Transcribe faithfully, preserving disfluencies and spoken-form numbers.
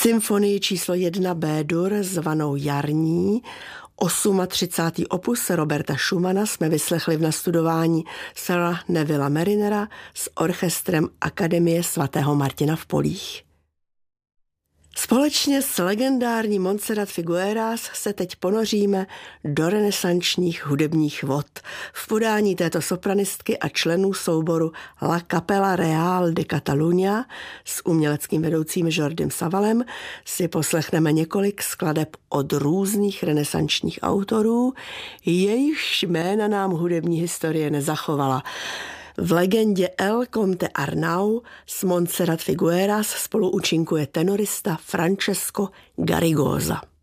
Symfonii číslo jedna B-dur zvanou Jarní, třicátý osmý opus Roberta Schumana jsme vyslechli v nastudování Sarah Nevilla Marinera s orchestrem Akademie svatého Martina v Polích. Společně s legendární Montserrat Figueras se teď ponoříme do renesančních hudebních vod. V podání této sopranistky a členů souboru La Capella Real de Catalunya s uměleckým vedoucím Jordym Savalem si poslechneme několik skladeb od různých renesančních autorů, jejichž jména nám hudební historie nezachovala. V legendě El Conte Arnau s Montserrat Figueras spolu účinkuje tenorista Francesco Garrigosa.